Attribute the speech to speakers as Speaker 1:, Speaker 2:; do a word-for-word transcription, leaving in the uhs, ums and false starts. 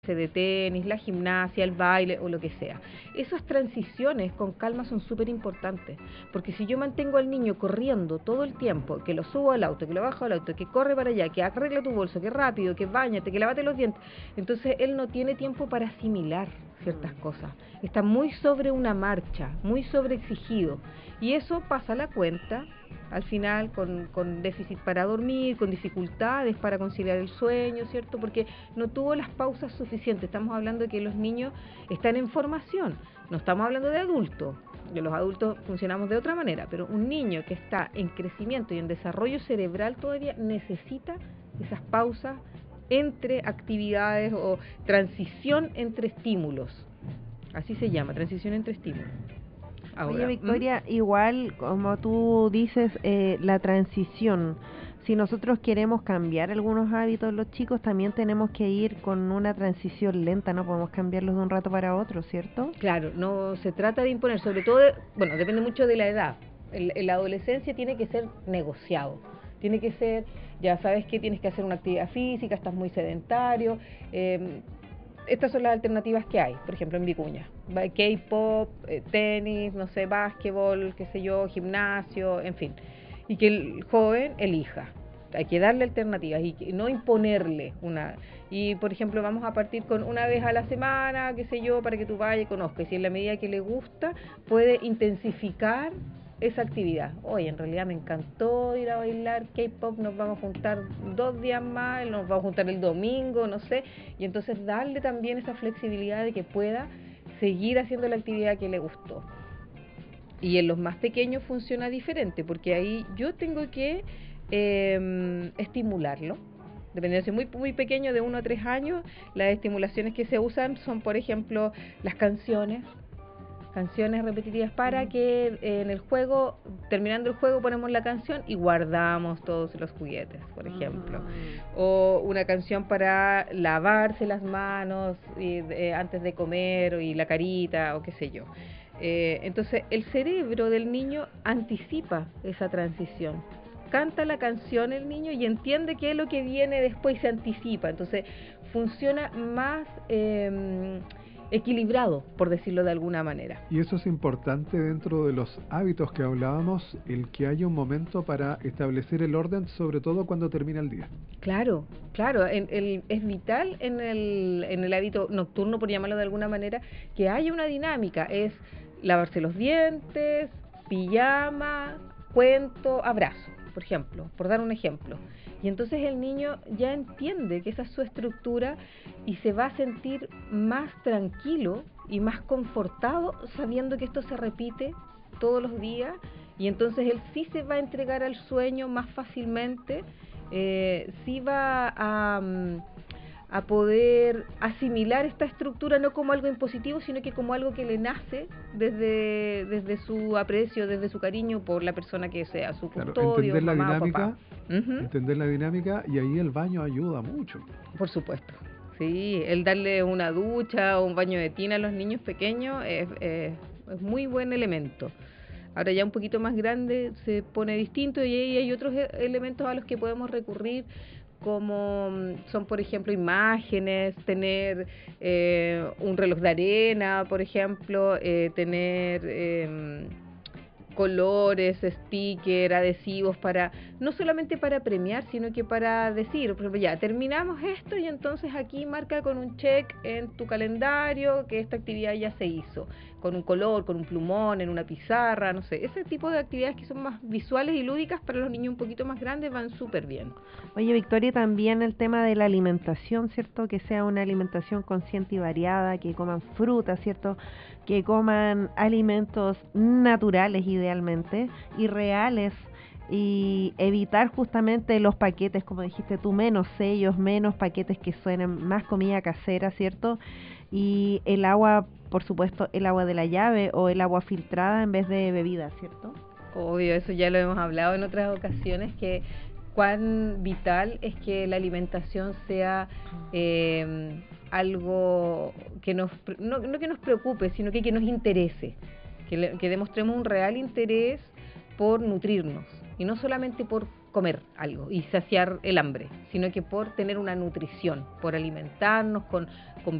Speaker 1: de tenis, la gimnasia, el baile o lo que sea. Esas transiciones con calma son súper importantes, porque si yo mantengo al niño corriendo todo el tiempo, que lo subo al auto, que lo bajo al auto, que corre para allá, que arregla tu bolso, que rápido, que báñate, que lávate los dientes, entonces él no tiene tiempo para asimilar ciertas cosas. Está muy sobre una marcha, muy sobreexigido, y eso pasa la cuenta al final con, con déficit para dormir, con dificultades para conciliar el sueño, ¿cierto? Porque no tuvo las pausas suficientes. Estamos hablando de que los niños están en formación, no estamos hablando de adultos. De los adultos funcionamos de otra manera, pero un niño que está en crecimiento y en desarrollo cerebral todavía necesita esas pausas entre actividades o transición entre estímulos. Así se llama, transición entre estímulos.
Speaker 2: Ahora, Oye, Victoria, ¿m? igual como tú dices, eh, la transición, si nosotros queremos cambiar algunos hábitos de los chicos, también tenemos que ir con una transición lenta, no podemos cambiarlos de un rato para otro, ¿cierto?
Speaker 1: Claro, no se trata de imponer, sobre todo, de, bueno, depende mucho de la edad. En, en la adolescencia tiene que ser negociado, tiene que ser, ya sabes que tienes que hacer una actividad física, estás muy sedentario, eh, estas son las alternativas que hay, por ejemplo en Vicuña, K-pop, eh, tenis, no sé, básquetbol, qué sé yo, gimnasio, en fin, y que el joven elija. Hay que darle alternativas y no imponerle una. Y por ejemplo vamos a partir con una vez a la semana, qué sé yo, para que tú vayas y conozcas, y en la medida que le gusta puede intensificar esa actividad. Oye, en realidad me encantó ir a bailar K-pop, nos vamos a juntar dos días más, nos vamos a juntar el domingo, no sé, y entonces darle también esa flexibilidad de que pueda seguir haciendo la actividad que le gustó. Y en los más pequeños funciona diferente, porque ahí yo tengo que eh, estimularlo. Dependiendo, si es muy, muy pequeño, de uno a tres años, las estimulaciones que se usan son, por ejemplo, las canciones, canciones repetitivas para que en el juego, terminando el juego, ponemos la canción y guardamos todos los juguetes, por ejemplo. Uh-huh. O una canción para lavarse las manos y, eh, antes de comer, y la carita, o qué sé yo. Eh, entonces, el cerebro del niño anticipa esa transición. Canta la canción el niño y entiende qué es lo que viene después y se anticipa. Entonces, funciona más Eh, equilibrado, por decirlo de alguna manera.
Speaker 3: Y eso es importante dentro de los hábitos que hablábamos, el que haya un momento para establecer el orden, sobre todo cuando termina el día.
Speaker 1: Claro, claro, en, el, es vital en el, en el hábito nocturno, por llamarlo de alguna manera, que haya una dinámica, es lavarse los dientes, pijama, cuento, abrazo, por ejemplo, por dar un ejemplo. Y entonces el niño ya entiende que esa es su estructura y se va a sentir más tranquilo y más confortado sabiendo que esto se repite todos los días, y entonces él sí se va a entregar al sueño más fácilmente, eh, sí va a, a poder asimilar esta estructura no como algo impositivo, sino que como algo que le nace desde, desde su aprecio, desde su cariño por la persona que sea, su
Speaker 3: claro,
Speaker 1: custodio,
Speaker 3: entender
Speaker 1: mamá
Speaker 3: la dinámica,
Speaker 1: o papá. Uh-huh.
Speaker 3: Entender la dinámica, y ahí el baño ayuda mucho.
Speaker 1: Por supuesto, sí, el darle una ducha o un baño de tina a los niños pequeños es, es, es muy buen elemento. Ahora ya un poquito más grande se pone distinto, y ahí hay otros elementos a los que podemos recurrir, como son, por ejemplo, imágenes, tener eh, un reloj de arena, por ejemplo, eh, tener eh, colores, stickers, adhesivos, para no solamente para premiar, sino que para decir, por ejemplo, ya terminamos esto y entonces aquí marca con un check en tu calendario que esta actividad ya se hizo, con un color, con un plumón, en una pizarra, no sé, ese tipo de actividades que son más visuales y lúdicas para los niños un poquito más grandes van súper bien.
Speaker 2: Oye, Victoria, también el tema de la alimentación, ¿cierto? Que sea una alimentación consciente y variada, que coman fruta, ¿cierto? Que coman alimentos naturales idealmente y reales, y evitar justamente los paquetes, como dijiste tú, menos sellos, menos paquetes que suenen, más comida casera, ¿cierto? Y el agua, por supuesto, el agua de la llave o el agua filtrada en vez de bebida, ¿cierto?
Speaker 1: Obvio, eso ya lo hemos hablado en otras ocasiones, que cuán vital es que la alimentación sea eh, algo que nos, no, no que nos preocupe, sino que, que nos interese, que, le, que demostremos un real interés por nutrirnos, y no solamente por comer algo y saciar el hambre, sino que por tener una nutrición, por alimentarnos con, con